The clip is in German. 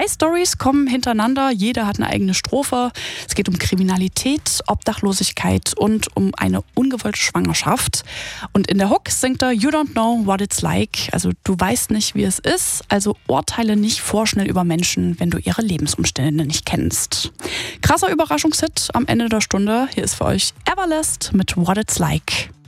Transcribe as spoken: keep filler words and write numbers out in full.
Drei Storys kommen hintereinander, jede hat eine eigene Strophe. Es geht um Kriminalität, Obdachlosigkeit und um eine ungewollte Schwangerschaft. Und in der Hook singt er You don't know what it's like, also du weißt nicht, wie es ist, also urteile nicht vorschnell über Menschen, wenn du ihre Lebensumstände nicht kennst. Krasser Überraschungshit am Ende der Stunde. Hier ist für euch Everlast mit What It's Like.